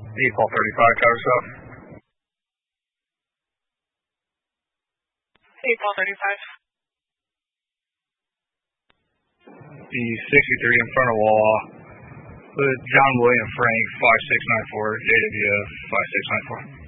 Paul 35, Tower South. Paul 35. The 63 in front of wall with John William Frank 5694, JWF 5694.